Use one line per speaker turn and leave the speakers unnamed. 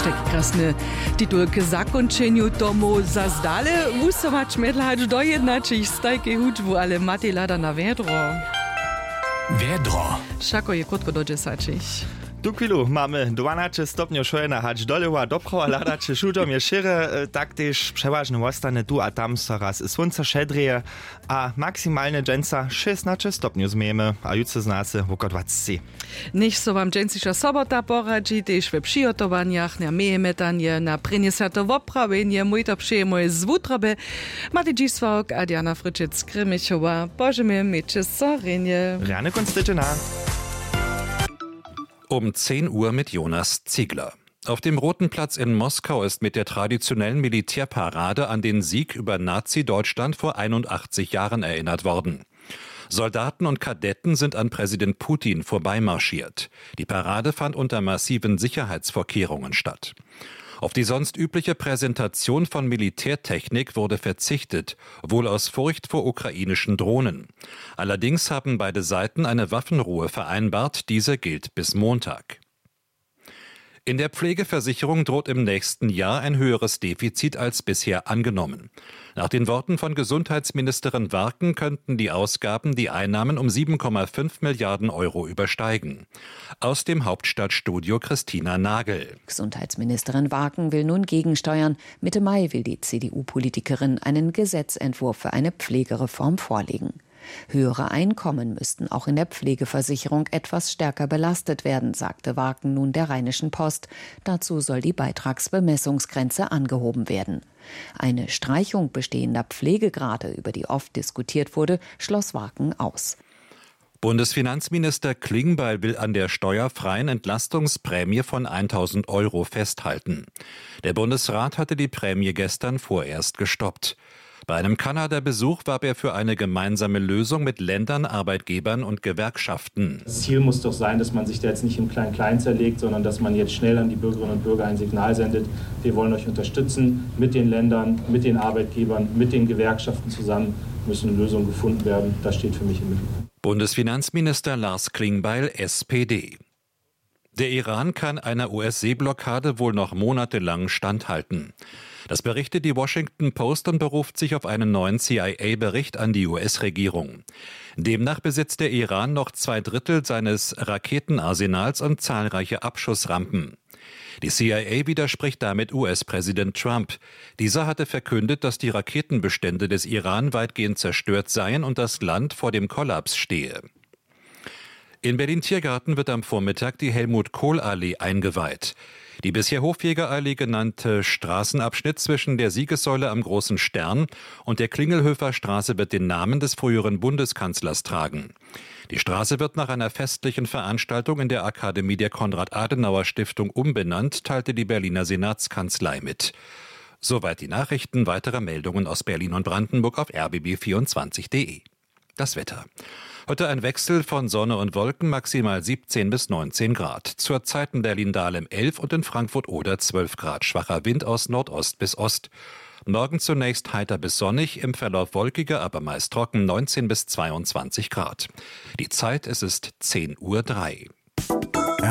taki krasny tytuł k zakończeniu tomu zazdale. Usować medlać dojednać ich stajke hudźbu, ale matej lada na wiedro.
Wiedro.
Szako je krótko do 10.
Tu chwilu mamy 12 stopni szojena, hać dolewa doprawa ladacze szudom je šire, tak też przeważnie ostane tu a tam coraz słońce szedrije, a maksymalne dżęca 16 stopni zmiemy, a jutro z nas około 20.
Niech so wam dżęcisza sobota poradzi, też we przygotowaniach na mejetanie, na priniesiato woprawienie, mój to przyjemuje z wutroby. Maty Dziswałk, a Diana Fryczec-Krymichowa, Bożemy Miecie Sorinje.
Rane Konstyczyna.
Um 10 Uhr mit Jonas Ziegler. Auf dem Roten Platz in Moskau ist mit der traditionellen Militärparade an den Sieg über Nazi-Deutschland vor 81 Jahren erinnert worden. Soldaten und Kadetten sind an Präsident Putin vorbeimarschiert. Die Parade fand unter massiven Sicherheitsvorkehrungen statt. Auf die sonst übliche Präsentation von Militärtechnik wurde verzichtet, wohl aus Furcht vor ukrainischen Drohnen. Allerdings haben beide Seiten eine Waffenruhe vereinbart, diese gilt bis Montag. In der Pflegeversicherung droht im nächsten Jahr ein höheres Defizit als bisher angenommen. Nach den Worten von Gesundheitsministerin Warken könnten die Ausgaben die Einnahmen um 7,5 Milliarden Euro übersteigen. Aus dem Hauptstadtstudio Christina Nagel.
Gesundheitsministerin Warken will nun gegensteuern. Mitte Mai will die CDU-Politikerin einen Gesetzentwurf für eine Pflegereform vorlegen. Höhere Einkommen müssten auch in der Pflegeversicherung etwas stärker belastet werden, sagte Warken nun der Rheinischen Post. Dazu soll die Beitragsbemessungsgrenze angehoben werden. Eine Streichung bestehender Pflegegrade, über die oft diskutiert wurde, schloss Warken aus.
Bundesfinanzminister Klingbeil will an der steuerfreien Entlastungsprämie von 1.000 Euro festhalten. Der Bundesrat hatte die Prämie gestern vorerst gestoppt. Bei einem Kanada-Besuch warb er für eine gemeinsame Lösung mit Ländern, Arbeitgebern und Gewerkschaften.
Das Ziel muss doch sein, dass man sich da jetzt nicht im Klein-Klein zerlegt, sondern dass man jetzt schnell an die Bürgerinnen und Bürger ein Signal sendet. Wir wollen euch unterstützen mit den Ländern, mit den Arbeitgebern, mit den Gewerkschaften zusammen müssen Lösungen gefunden werden. Das steht für mich im Mittelpunkt.
Bundesfinanzminister Lars Klingbeil, SPD. Der Iran kann einer US-Seeblockade wohl noch monatelang standhalten. Das berichtet die Washington Post und beruft sich auf einen neuen CIA-Bericht an die US-Regierung. Demnach besitzt der Iran noch 2/3 seines Raketenarsenals und zahlreiche Abschussrampen. Die CIA widerspricht damit US-Präsident Trump. Dieser hatte verkündet, dass die Raketenbestände des Iran weitgehend zerstört seien und das Land vor dem Kollaps stehe. In Berlin-Tiergarten wird am Vormittag die Helmut-Kohl-Allee eingeweiht. Die bisher Hofjägerallee genannte Straßenabschnitt zwischen der Siegessäule am Großen Stern und der Klingelhöfer Straße wird den Namen des früheren Bundeskanzlers tragen. Die Straße wird nach einer festlichen Veranstaltung in der Akademie der Konrad-Adenauer-Stiftung umbenannt, teilte die Berliner Senatskanzlei mit. Soweit die Nachrichten, weitere Meldungen aus Berlin und Brandenburg auf rbb24.de. Das Wetter. Heute ein Wechsel von Sonne und Wolken, maximal 17 bis 19 Grad. Zurzeit in Berlin-Dahlem 11 und in Frankfurt-Oder 12 Grad. Schwacher Wind aus Nordost bis Ost. Morgen zunächst heiter bis sonnig, im Verlauf wolkiger, aber meist trocken 19 bis 22 Grad. Die Zeit, es ist 10:03 Uhr.